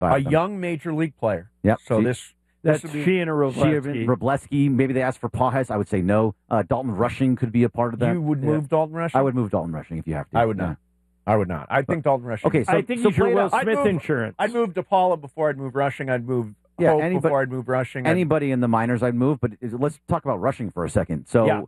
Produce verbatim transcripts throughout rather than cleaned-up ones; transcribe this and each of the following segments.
a of them. young major league player. Yep. So See, this That's this would be, she and Robleski. Robleski, maybe they asked for Pages. I would say no. Uh, Dalton Rushing could be a part of that. you would move Dalton Rushing? I would move Dalton Rushing if you have to. I would not. Yeah. I would not. I think Dalton Rushing. Okay, so, I think so he's your play it Will out. I'd Smith move- insurance. I'd move DePaula before I'd move Rushing. I'd move Yeah, Hope anybody- before I'd move Rushing. I'd- Anybody in the minors I'd move, but is- let's talk about Rushing for a second. So Yeah.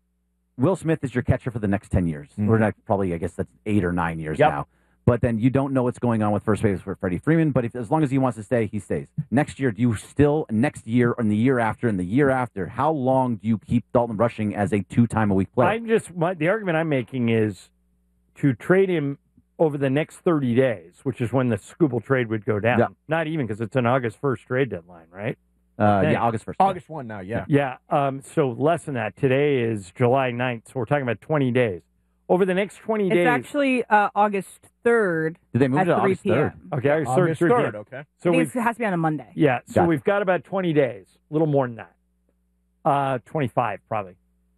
Will Smith is your catcher for the next ten years. Mhm. Or next, probably, I guess that's eight or nine years Yep. now. But then you don't know what's going on with first base for Freddie Freeman. But if, as long as he wants to stay, he stays. Next year, do you still, next year and the year after and the year after, how long do you keep Dalton Rushing as a two-time-a-week player? I'm just my, the argument I'm making is to trade him over the next thirty days, which is when the Scooble trade would go down. Yeah. Not even because it's an August first trade deadline, right? uh, Hey. yeah, August first. August first now, yeah. Yeah. Um, so less than that. Today is July ninth, so we're talking about twenty days. Over the next twenty It's days. actually uh, August third Did they move at it to three August third? p.m. okay, August third, August three third, p.m. okay. So I we think it has to be on a Monday. yeah, so Gotcha. we've got about twenty days, a little more than that. Uh, twenty-five probably.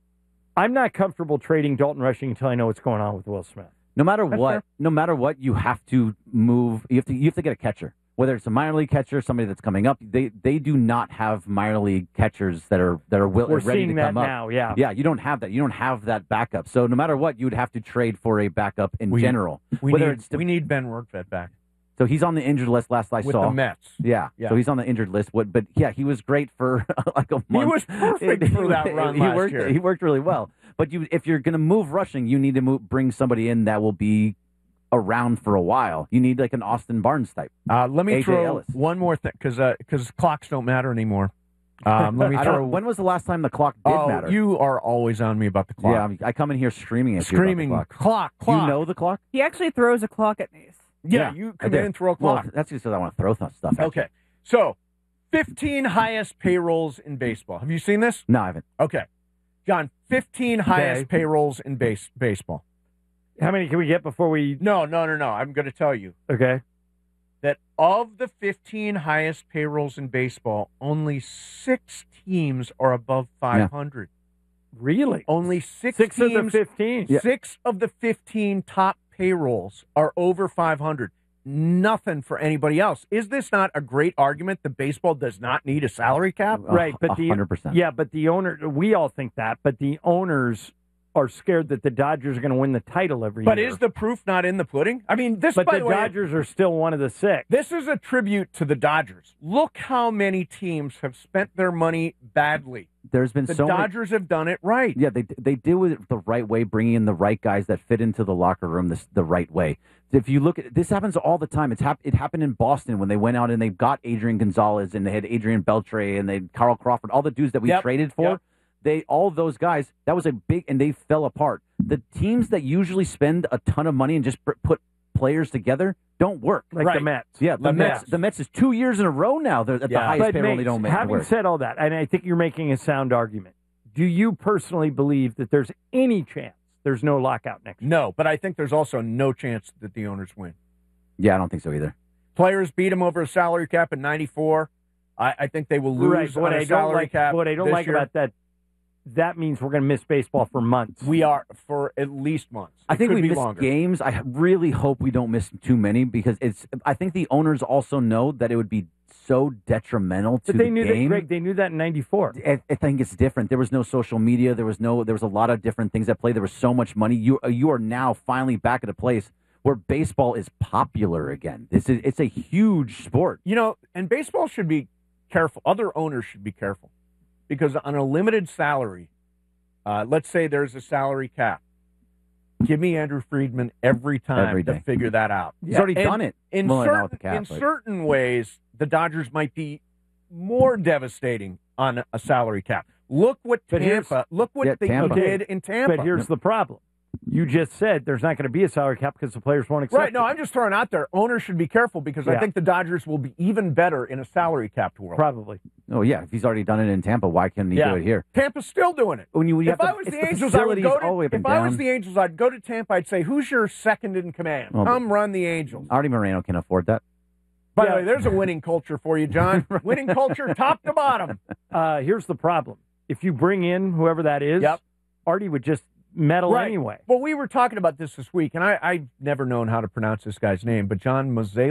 I'm not comfortable trading Dalton Rushing until I know what's going on with Will Smith. No matter That's what, fair. no matter what, you have to move. You have to. You have to get a catcher. Whether it's a minor league catcher, somebody that's coming up, they they do not have minor league catchers that are that are will, We're ready seeing to that come up. now, yeah. Yeah, you don't have that. You don't have that backup. So no matter what, you would have to trade for a backup in We- general. We Whether need, it's to- we need Ben Rortvedt back So he's on the injured list. Last I with saw. the Mets. Yeah. Yeah. So he's on the injured list. What? But yeah, he was great for like a He month. was perfect for that run he last worked, year. He worked really well. But you, if you're going to move Rushing, you need to move, bring somebody in that will be around for a while. You need like an Austin Barnes type. Uh, let me A J throw Ellis. one more thing because because clocks don't matter anymore. Um, let me I throw. don't, when was the last time the clock did oh, matter? you are always on me about the clock. Yeah, I'm- I come in here screaming at Screaming you about the clock. clock, Do clock. you know the clock? He actually throws a clock at me. Yeah, Yeah, you I come do. in and throw a Well, clock. that's just because I want to throw th- stuff at Okay, so fifteen highest payrolls in baseball. Have you seen this? you. No, I haven't. Okay, John, fifteen highest payrolls in base baseball. How many can we get before we No, no, no, no. I'm going to tell you okay? that of the fifteen highest payrolls in baseball, only six teams are above five hundred. Really? Only six, Six teams. of the fifteen. Yeah. Six of the fifteen top payrolls are over five hundred. Nothing for anybody else. Is this not a great argument that baseball does not need a salary cap? Right, but the one hundred percent. yeah, but the owner we all think that, but the owners are scared that the Dodgers are going to win the title every But year. is the proof not in the pudding? I mean, this, but by the the way, Dodgers are still one of the six. this is a tribute to the Dodgers. Look how many teams have spent their money badly. There's been The so many. Dodgers have done it right. Yeah, they they do it the right way, bringing in the right guys that fit into the locker room this, the right way. If you look at this, happens all the time. It's hap- it happened in Boston when they went out and they got Adrian Gonzalez and they had Adrian Beltre and they had Carl Crawford, all the dudes that we Yep, traded for. yep. They all those guys. That was a big, and they fell apart. The teams that usually spend a ton of money and just pr- put players together don't work. like the Right. Mets. Yeah, the The Mets. Mets. The Mets is two years in a row now. They're at the Yeah. highest But payroll. Mace, They don't make it having work. said all that, and I think you're making a sound argument, do you personally believe that there's any chance there's no lockout next year? No, but I think there's also no chance that the owners win. Yeah, I don't think so either. Players beat them over a salary cap in ninety-four. I, I think they will lose Right, but what on a I don't salary like, cap. what I don't this like year. about that, that means we're going to miss baseball for months. We are for at least months. I It think could we be miss longer. games. I really hope we don't miss too many because it's. I think the owners also know that it would be so detrimental to But they the knew game. that, Greg. They knew that in ninety-four. I, I think it's different. There was no social media. There was no. There was a lot of different things at play. There was so much money. You you are now finally back at a place where baseball is popular again. This is it's a huge sport. You know, and baseball should be careful. Other owners should be careful because on a limited salary, uh, let's say there's a salary cap. Give me Andrew Friedman every time Every to day. figure that out. He's already And done it. In Well, not certain, with the cap, in but- certain ways, the Dodgers might be more devastating on a salary cap. Look what But here's- Tampa. Look what Yeah, they Tampa. did in Tampa. But here's the problem. You just said there's not going to be a salary cap because the players won't accept Right, no, it. I'm just throwing out there. Owners should be careful because I Yeah. think the Dodgers will be even better in a salary capped world. Probably. Oh yeah, if he's already done it in Tampa, why can't he Yeah. do it here? Tampa's still doing it. When you, you If have I to- was it's the Angels, I would facilities go to. all the way up If and I was down. the Angels, I'd go to Tampa. I'd say, "Who's your second in command? Well, Come run the Angels." Artie Moreno can afford that. By Yeah. the way, there's a winning culture for you, John. Winning culture, top to bottom. Uh, here's the problem. If you bring in whoever that is, Yep. Artie would just meddle Right. anyway. Well, we were talking about this this week, and I, I've never known how to pronounce this guy's name, but John Mozeliak,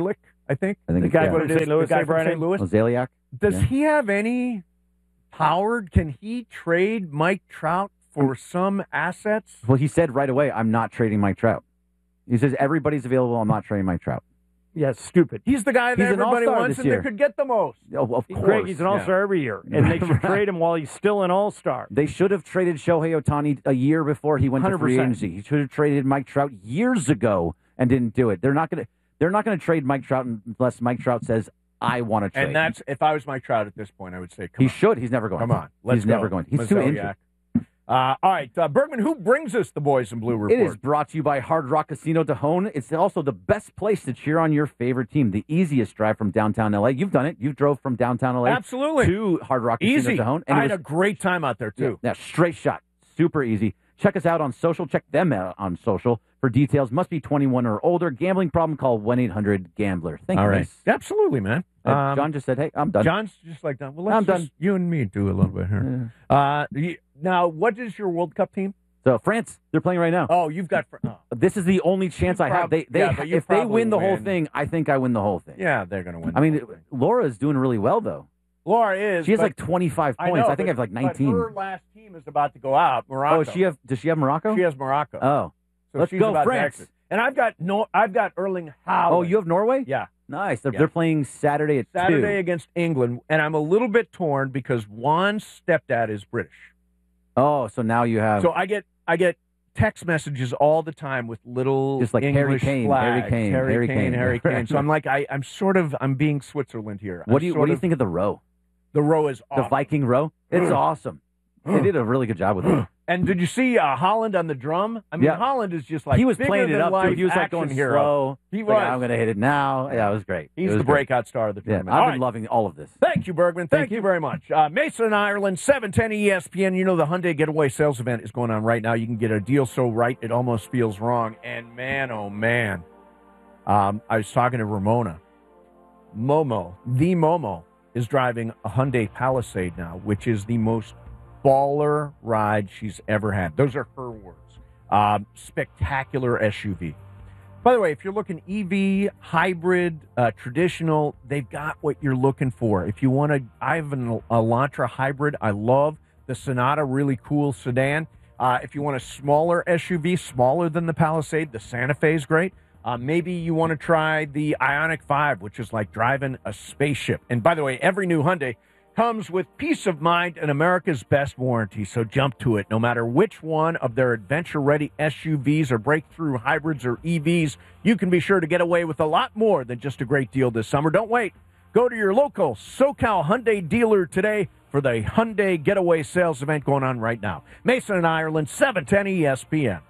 I think. I think The it's, guy yeah. What from it is, Saint Louis, the guy hey, from Brian? Saint Louis. Ozeliak. Does Yeah. he have any power? Can he trade Mike Trout for some assets? Well, he said right away, I'm not trading Mike Trout. He says, everybody's available. I'm not trading Mike Trout. Yeah, stupid. He's the guy that He's an everybody all-star wants this and year. that could get the most. Oh, of course. Greg, he's an all-star every year, and they should Right. trade him while he's still an all-star. They should have traded Shohei Ohtani a year before he went to free one hundred percent. agency. He should have traded Mike Trout years ago and didn't do it. They're not going to. They're not going to trade Mike Trout unless Mike Trout says, "I want to trade." And that's if I was Mike Trout at this point, I would say, "Come he on, should. He's never going. come to. on, let's He's go. never going. to. He's Let's too go, injured. Yak." Uh, all right, uh, Bergman, who brings us the Boys in Blue report? It is brought to you by Hard Rock Casino Tejon. It's also the best place to cheer on your favorite team. The easiest drive from downtown L A. You've done it. You drove from downtown L A Absolutely. to Hard Rock Casino Easy. Tejon. I it had was- a great time out there too. Yeah, straight shot. Super easy. Check us out on social. Check them out on social for details. Must be twenty-one or older. Gambling problem, call one eight hundred gambler. Thank All you. right, Mace. absolutely, man. Uh, Um, John just said, hey, I'm done. John's just like that. Well, let's I'm just, done. you and me do a little bit here. Uh, you- now, what is your World Cup team? So, France, they're playing right now. Oh, you've got. Fr- oh. This is the only chance You I have. prob- They, they, yeah, but you if they probably win the whole win. thing, I think I win the whole thing. Yeah, they're going to win. I mean, the whole thing. Laura is doing really well, though. Laura is. She has but- like twenty-five I points. know, I, think but- I have like but nineteen. her last team is about to go out. Morocco. Oh, she have? Does she have Morocco? She has Morocco. Oh, so let's she's go, about to France. exit. And I've got no. I've got Erling Haaland. oh, you have Norway? Yeah. Nice. They're, Yeah. they're playing Saturday at Saturday two. against England, and I'm a little bit torn because Juan's stepdad is British. Oh, so now you have. So I get I get text messages all the time with little Just like Harry English Kane, flags. Harry Kane, Harry Harry Kane, Kane. Harry Kane. So I'm like I, I'm sort of I'm being Switzerland here. what I'm do you sort What do you of- think of the row? The row is The awesome. Viking row? It's awesome. They did a really good job with it. And did you see uh, Holland on the drum? I mean, Yeah. Holland is just like he was bigger playing it than up life too. He was like action going hero. slow. He He's like, was. I'm going to hit it now. Yeah, it was great. He's It was the great. breakout star of the Yeah, I've tournament. All been right. loving all of this. Thank you, Bergman. Thank, Thank you. you. very much. Uh, Mason, Ireland, seven ten E S P N. You know the Hyundai Getaway Sales Event is going on right now. You can get a deal so right it almost feels wrong. And man, oh man, um, I was talking to Ramona. Momo, the Momo, is driving a Hyundai Palisade now, which is the most baller ride she's ever had. Those are her words. Um, spectacular S U V. By the way, if you're looking E V, hybrid, uh, traditional, they've got what you're looking for. If you want to, I have an Elantra hybrid. I love the Sonata, really cool sedan. Uh, if you want a smaller S U V, smaller than the Palisade, the Santa Fe is great. Uh, maybe you want to try the Ioniq five, which is like driving a spaceship. And by the way, every new Hyundai comes with peace of mind and America's best warranty, so jump to it. No matter which one of their adventure-ready S U Vs or breakthrough hybrids or E Vs, you can be sure to get away with a lot more than just a great deal this summer. Don't wait. Go to your local SoCal Hyundai dealer today for the Hyundai Getaway Sales Event going on right now. Mason and Ireland, seven ten E S P N.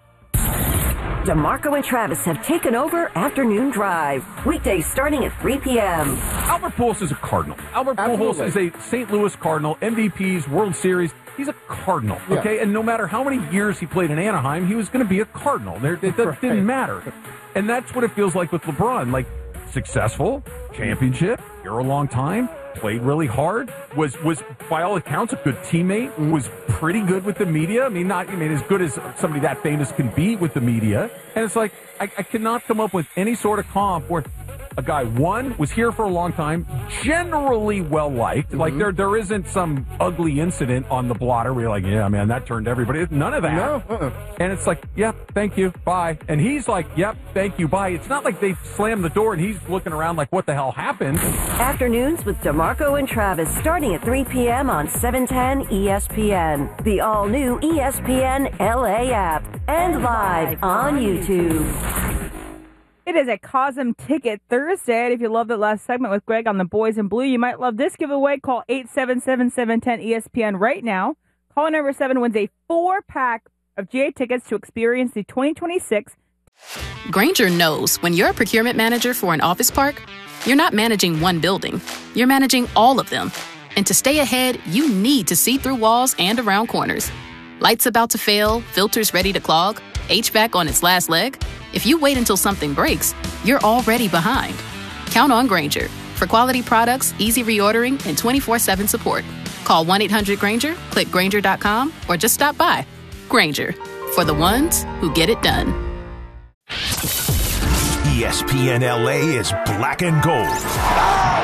DeMarco and Travis have taken over Afternoon Drive. Weekdays starting at three p.m. Albert Pujols is a Cardinal. Albert Pujols is a Saint Louis Cardinal, M V Ps, World Series. He's a Cardinal, okay? And no matter how many years he played in Anaheim, he was going to be a Cardinal. There, it, that Right. didn't matter. And that's what it feels like with LeBron. Like, successful, championship, here a long time, played really hard, was, was by all accounts, a good teammate, was pretty good with the media. I mean, not, I mean, as good as somebody that famous can be with the media. And it's like, I, I cannot come up with any sort of comp where a guy, one, was here for a long time, generally well-liked. Like, there there isn't some ugly incident on the blotter where you're like, yeah, man, that turned everybody. None of that. No, uh-uh. And it's like, yep, thank you, bye. And he's like, yep, thank you, bye. It's not like they slammed the door and he's looking around like, what the hell happened? Afternoons with DeMarco and Travis starting at three p.m. on seven ten E S P N. The all-new E S P N L A app. And live on YouTube. It is a Cosm Ticket Thursday. And if you love that last segment with Greg on the Boys in Blue, you might love this giveaway. Call eight seven seven, seven one zero, E S P N right now. Caller number seven wins a four-pack of G A tickets to experience the twenty twenty-six. Grainger knows when you're a procurement manager for an office park, you're not managing one building. You're managing all of them. And to stay ahead, you need to see through walls and around corners. Lights about to fail, filters ready to clog, H V A C on its last leg. If you wait until something breaks, you're already behind. Count on Grainger for quality products, easy reordering, and twenty-four seven support. Call one eight hundred Grainger, click Grainger dot com, or just stop by. Grainger, for the ones who get it done. E E S P N L A is black and gold.